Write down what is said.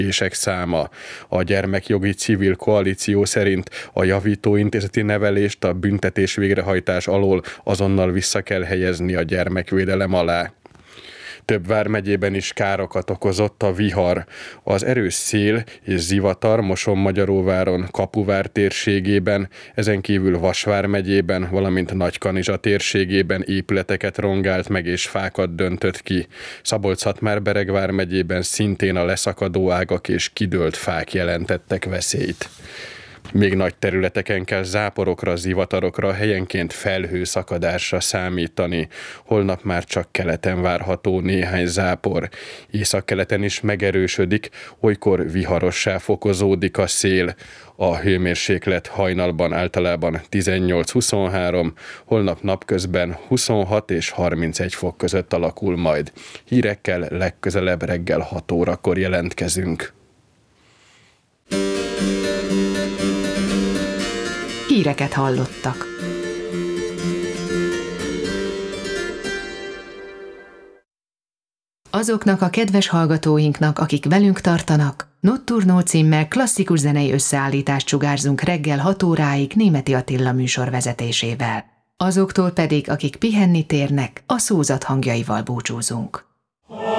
ések száma. A Gyermekjogi Civil Koalíció szerint a javító intézeti nevelést a büntetés végrehajtás alól azonnal vissza kell helyezni a gyermekvédelem alá. Több vármegyében is károkat okozott a vihar. Az erős szél és zivatar Mosonmagyaróváron, Kapuvár térségében, ezen kívül Vas vármegyében, valamint Nagykanizsa térségében épületeket rongált meg és fákat döntött ki. Szabolcs-Szatmár-Bereg vármegyében szintén a leszakadó ágak és kidőlt fák jelentettek veszélyt. Még nagy területeken kell záporokra, zivatarokra, helyenként felhőszakadásra számítani. Holnap már csak keleten várható néhány zápor. Északkeleten is megerősödik, olykor viharossá fokozódik a szél. A hőmérséklet hajnalban általában 18-23, holnap napközben 26 és 31 fok között alakul majd. Hírekkel legközelebb reggel 6 órakor jelentkezünk. Híreket hallottak. Azoknak a kedves hallgatóinknak, akik velünk tartanak, Notturno címmel klasszikus zenei összeállítást sugárzunk reggel 6 óráig Németi Attila műsor vezetésével. Azoktól pedig, akik pihenni térnek, a szózat hangjaival búcsúzunk.